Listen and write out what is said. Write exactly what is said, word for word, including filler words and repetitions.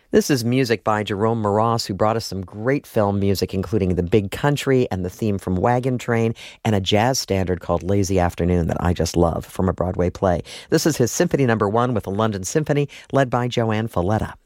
This is music by Jerome Moross, who brought us some great film music, including The Big Country and the theme from Wagon Train, and a jazz standard called Lazy Afternoon that I just love from a Broadway play. This is his Symphony Number One with the London Symphony, led by Joanne Falletta.